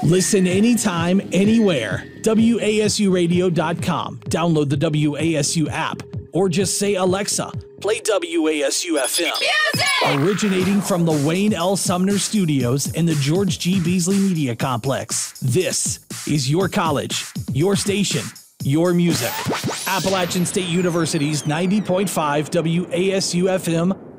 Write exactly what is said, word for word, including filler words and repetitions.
Listen anytime, anywhere. W A S U radio dot com. Download the W A S U app or just say, Alexa, play W A S U F M. Music! Originating from the Wayne L. Sumner Studios in the George G. Beasley Media Complex. This is your college, your station, your music. Appalachian State University's ninety point five W A S U F M